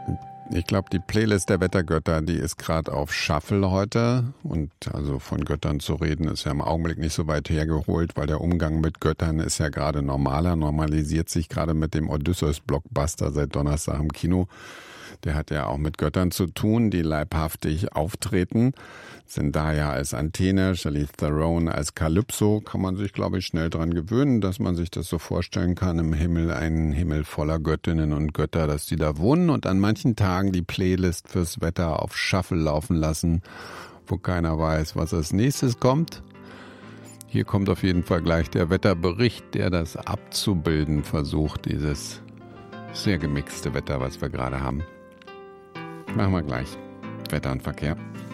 Ich glaube, die Playlist der Wettergötter, die ist gerade auf Shuffle heute. Und also von Göttern zu reden, ist ja im Augenblick nicht so weit hergeholt, weil der Umgang mit Göttern ist ja gerade normalisiert sich gerade mit dem Odysseus-Blockbuster seit Donnerstag im Kino. Der hat ja auch mit Göttern zu tun, die leibhaftig auftreten. Zendaya als Athene, Charlize Theron als Kalypso. Kann man sich, glaube ich, schnell dran gewöhnen, dass man sich das so vorstellen kann, im Himmel einen Himmel voller Göttinnen und Götter, dass die da wohnen und an manchen Tagen die Playlist fürs Wetter auf Shuffle laufen lassen, wo keiner weiß, was als nächstes kommt. Hier kommt auf jeden Fall gleich der Wetterbericht, der das abzubilden versucht, dieses sehr gemixte Wetter, was wir gerade haben. Machen wir gleich. Wetter und Verkehr.